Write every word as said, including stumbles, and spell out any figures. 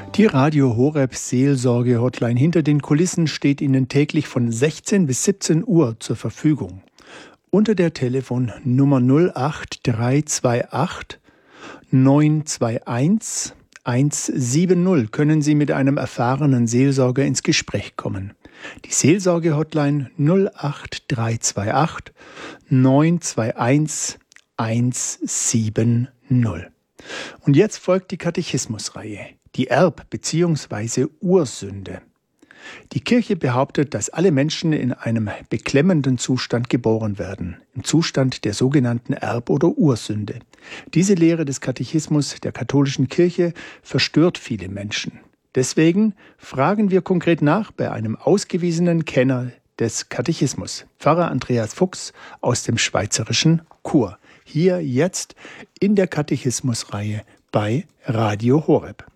Die Radio Horeb Seelsorge Hotline hinter den Kulissen steht Ihnen täglich von sechzehn bis siebzehn Uhr zur Verfügung. Unter der Telefonnummer null acht drei zwei acht neun zwei eins eins sieben null können Sie mit einem erfahrenen Seelsorger ins Gespräch kommen. Die Seelsorge Hotline null acht drei zwei acht neun zwei eins eins sieben null. Und jetzt folgt die Katechismusreihe, die Erb- bzw. Ursünde. Die Kirche behauptet, dass alle Menschen in einem beklemmenden Zustand geboren werden, im Zustand der sogenannten Erb- oder Ursünde. Diese Lehre des Katechismus der katholischen Kirche verstört viele Menschen. Deswegen fragen wir konkret nach bei einem ausgewiesenen Kenner des Katechismus, Pfarrer Andreas Fuchs aus dem schweizerischen Chur. Hier jetzt in der Katechismusreihe bei Radio Horeb.